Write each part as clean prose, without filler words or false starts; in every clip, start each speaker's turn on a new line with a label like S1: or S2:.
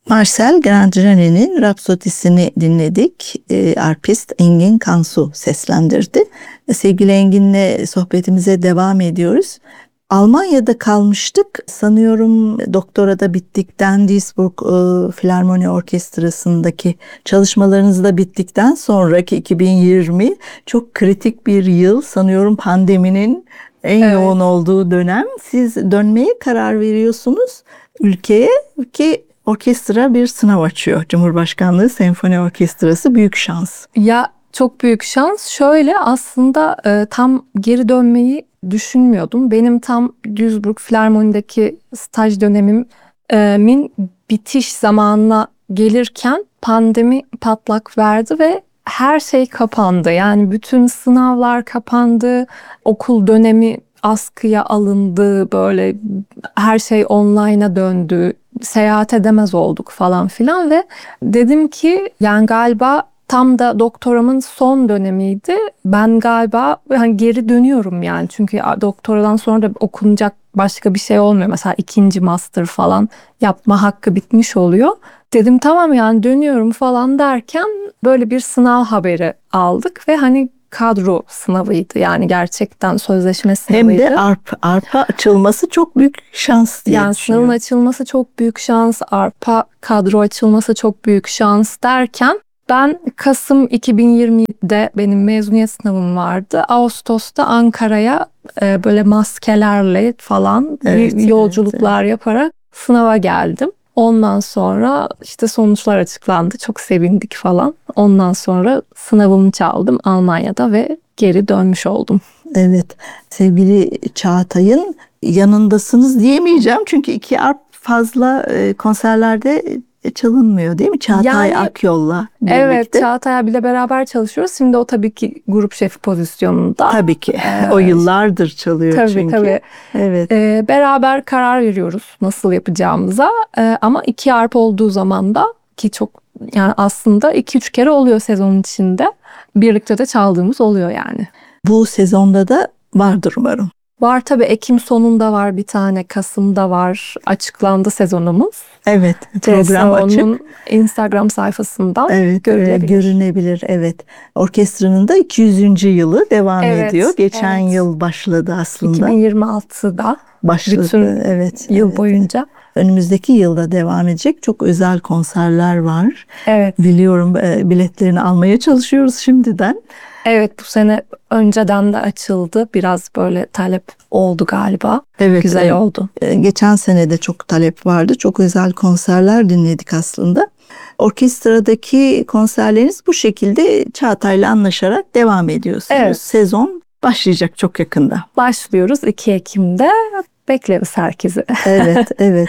S1: Marcel Grandine'nin Rapsodisini dinledik. Arpist Engin Kansu seslendirdi. Sevgili Engin'le sohbetimize devam ediyoruz. Almanya'da kalmıştık. Sanıyorum doktora da bittikten, Duisburg Filarmoni Orkestrası'ndaki çalışmalarınız da bittikten sonraki 2020 çok kritik bir yıl. Sanıyorum pandeminin en yoğun olduğu dönem. Siz dönmeye karar veriyorsunuz ülkeye ki orkestra bir sınav açıyor. Cumhurbaşkanlığı Senfoni Orkestrası büyük şans.
S2: Ya çok büyük şans. Şöyle aslında tam geri dönmeyi düşünmüyordum. Benim tam Duisburg Filarmoni'deki staj dönemimin bitiş zamanına gelirken pandemi patlak verdi ve her şey kapandı. Yani bütün sınavlar kapandı. Okul dönemi askıya alındı. Böyle her şey online'a döndü. Seyahat edemez olduk falan filan ve dedim ki yani galiba tam da doktoramın son dönemiydi. Ben galiba hani geri dönüyorum yani. Çünkü doktoradan sonra da okunacak başka bir şey olmuyor. Mesela ikinci master falan yapma hakkı bitmiş oluyor. Dedim tamam yani dönüyorum falan derken böyle bir sınav haberi aldık ve hani kadro sınavıydı yani gerçekten sözleşme sınavıydı.
S1: Hem de arpa açılması çok büyük şans diye
S2: yani sınavın açılması çok büyük şans, arpa kadro açılması çok büyük şans derken ben Kasım 2020'de benim mezuniyet sınavım vardı. Ağustos'ta Ankara'ya böyle maskelerle falan yolculuklar yaparak sınava geldim. Ondan sonra işte sonuçlar açıklandı. Çok sevindik falan. Ondan sonra sınavımı çaldım Almanya'da ve geri dönmüş oldum.
S1: Evet, sevgili Çağatay'ın yanındasınız diyemeyeceğim. Çünkü iki arp fazla konserlerde çalınmıyor değil mi? Çağatay
S2: Yani,
S1: Akyol'la birlikte.
S2: Evet, Çağatay abiyle beraber çalışıyoruz. Şimdi o tabii ki grup şefi pozisyonunda.
S1: Tabii ki. O yıllardır çalıyor
S2: tabii,
S1: çünkü.
S2: Tabii.
S1: Evet.
S2: Beraber karar veriyoruz nasıl yapacağımıza. Ama iki arp olduğu zaman da ki çok yani aslında 2-3 kere oluyor sezonun içinde. Birlikte de çaldığımız oluyor yani.
S1: Bu sezonda da vardır umarım.
S2: Var tabii, Ekim sonunda var bir tane, Kasım'da var. Açıklandı sezonumuz.
S1: Evet, program açık.
S2: Onun Instagram sayfasından
S1: görünebilir. Evet. Orkestranın da 200. yılı devam ediyor. Geçen yıl başladı aslında.
S2: 2026'da
S1: başladı.
S2: Bütün yıl boyunca.
S1: Önümüzdeki yılda devam edecek çok özel konserler var.
S2: Evet.
S1: Biliyorum, biletlerini almaya çalışıyoruz şimdiden.
S2: Evet, bu sene önceden de açıldı. Biraz böyle talep oldu galiba.
S1: Evet,
S2: güzel oldu.
S1: Geçen sene de çok talep vardı. Çok özel konserler dinledik aslında. Orkestradaki konserleriniz bu şekilde Çağatay'la anlaşarak devam ediyorsunuz.
S2: Evet.
S1: Sezon başlayacak çok yakında.
S2: Başlıyoruz 2 Ekim'de. Bekleriz herkesi.
S1: Evet.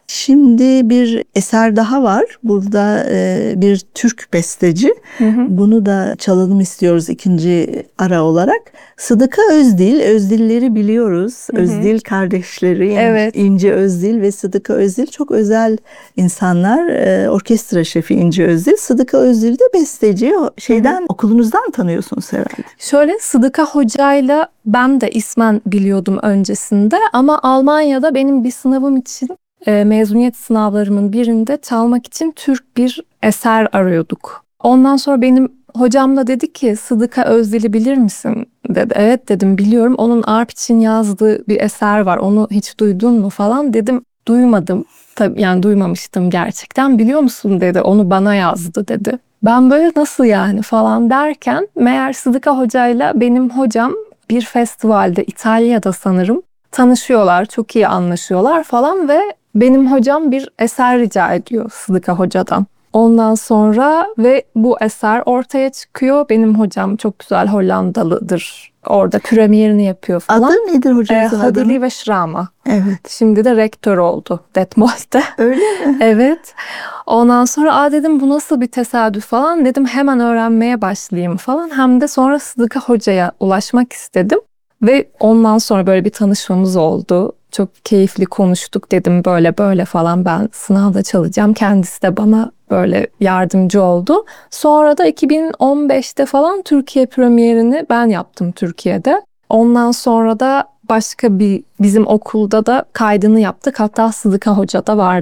S1: Şimdi bir eser daha var. Burada bir Türk besteci. Bunu da çalalım istiyoruz ikinci ara olarak. Sıdıka Özdil. Özdilleri biliyoruz. Özdil kardeşleri. İnci Özdil ve Sıdıka Özdil çok özel insanlar. Orkestra şefi İnci Özdil. Sıdıka Özdil de besteci. Okulunuzdan tanıyorsunuz herhalde.
S2: Şöyle, Sıdıka Hoca'yla ben de ismen biliyordum öncesinde. Ama Almanya'da benim bir sınavım için mezuniyet sınavlarımın birinde çalmak için Türk bir eser arıyorduk. Ondan sonra benim hocam da dedi ki Sıdıka Özdil'i bilir misin dedi. Evet dedim, biliyorum. Onun arp için yazdığı bir eser var. Onu hiç duydun mu falan dedim. Duymadım. Tabii yani duymamıştım gerçekten. Biliyor musun dedi. Onu bana yazdı dedi. Ben böyle nasıl yani falan derken meğer Sıdıka Hoca'yla benim hocam bir festivalde, İtalya'da sanırım, tanışıyorlar. Çok iyi anlaşıyorlar falan ve benim hocam bir eser rica ediyor Sıdıka Hoca'dan. Ondan sonra ve bu eser ortaya çıkıyor. Benim hocam çok güzel Hollandalıdır. Orada premierini yapıyor falan.
S1: Adı nedir hocamızın adı?
S2: Hadili ve Şrama.
S1: Evet.
S2: Şimdi de rektör oldu Detmolt'te.
S1: Öyle mi?
S2: Evet. Ondan sonra dedim bu nasıl bir tesadüf falan. Dedim hemen öğrenmeye başlayayım falan. Hem de sonra Sıdıka Hoca'ya ulaşmak istedim. Ve ondan sonra böyle bir tanışmamız oldu. Çok keyifli konuştuk, dedim böyle böyle falan, ben sınavda çalacağım. Kendisi de bana böyle yardımcı oldu. Sonra da 2015'te falan Türkiye premierini ben yaptım Türkiye'de. Ondan sonra da başka bizim okulda da kaydını yaptık. Hatta Sıdıka Hoca da vardı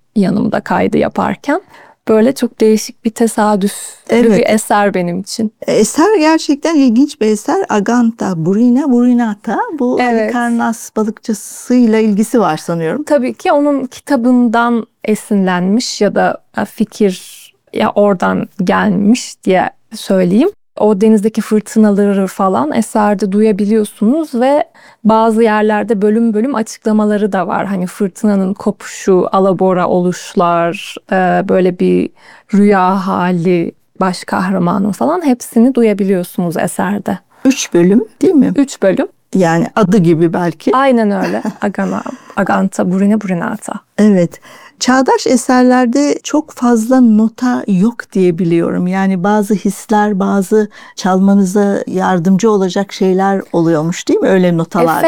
S2: yanımda kaydı yaparken. Böyle çok değişik bir tesadüf bir eser benim için.
S1: Eser gerçekten ilginç bir eser. Aganta Burina Burinata. Bu Halikarnas balıkçısıyla ilgisi var sanıyorum.
S2: Tabii ki onun kitabından esinlenmiş ya da fikir ya oradan gelmiş diye söyleyeyim. O denizdeki fırtınaları falan eserde duyabiliyorsunuz ve bazı yerlerde bölüm bölüm açıklamaları da var. Hani fırtınanın kopuşu, alabora oluşlar, böyle bir rüya hali, baş kahramanın falan hepsini duyabiliyorsunuz eserde.
S1: 3 bölüm değil mi?
S2: 3 bölüm.
S1: Yani adı gibi belki.
S2: Aynen öyle. Aganta Burina Burinata.
S1: Evet. Çağdaş eserlerde çok fazla nota yok diye biliyorum. Yani bazı hisler, bazı çalmanıza yardımcı olacak şeyler oluyormuş değil mi öyle notalarda?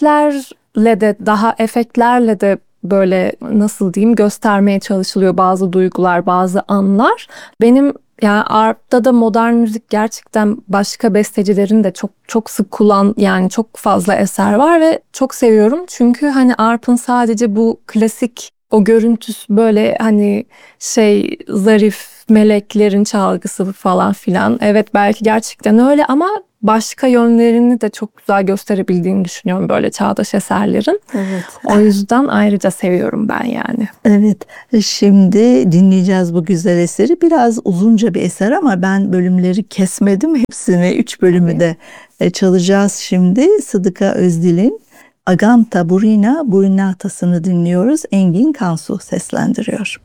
S2: Efektlerle de böyle nasıl diyeyim göstermeye çalışılıyor bazı duygular, bazı anlar. Benim yani arp'ta da modern müzik gerçekten başka bestecilerin de çok sık yani çok fazla eser var ve çok seviyorum. Çünkü hani arp'ın sadece bu klasik o görüntüsü böyle hani zarif meleklerin çalgısı falan filan. Evet belki gerçekten öyle ama başka yönlerini de çok güzel gösterebildiğini düşünüyorum böyle çağdaş eserlerin.
S1: Evet.
S2: O yüzden ayrıca seviyorum ben yani.
S1: Evet. Şimdi dinleyeceğiz bu güzel eseri. Biraz uzunca bir eser ama ben bölümleri kesmedim. Hepsini 3 bölümü de çalacağız şimdi. Sıdıka Özdil'in Aganta Burina Burinatası'nı dinliyoruz. Engin Kansu seslendiriyor.